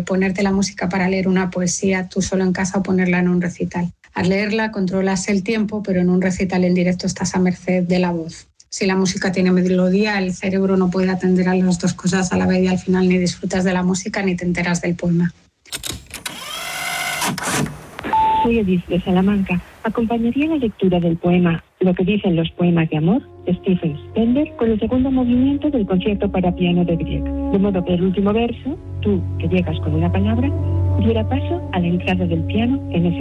ponerte la música para leer una poesía tú solo en casa o ponerla en un recital. Al leerla controlas el tiempo, pero en un recital en directo estás a merced de la voz. Si la música tiene melodía, el cerebro no puede atender a las dos cosas a la vez y al final ni disfrutas de la música ni te enteras del poema. Soy Edith de Salamanca. Acompañaría la lectura del poema Lo que dicen los poemas de amor de Stephen Spender con el segundo movimiento del concierto para piano de Grieg. De modo que el último verso, tú que llegas con una palabra, diera paso a la entrada del piano en ese